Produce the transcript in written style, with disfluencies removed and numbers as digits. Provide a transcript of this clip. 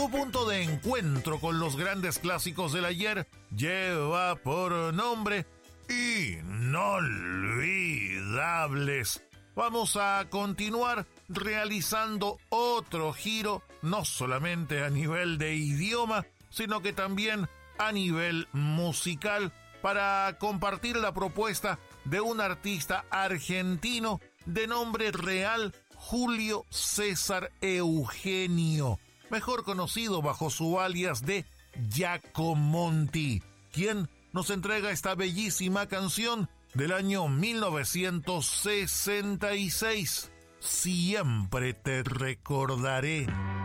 Su punto de encuentro con los grandes clásicos del ayer lleva por nombre Inolvidables. Vamos a continuar realizando otro giro, no solamente a nivel de idioma, sino que también a nivel musical, para compartir la propuesta de un artista argentino de nombre real Julio César Eugenio, mejor conocido bajo su alias de Giacomonti, quien nos entrega esta bellísima canción del año 1966, Siempre te recordaré.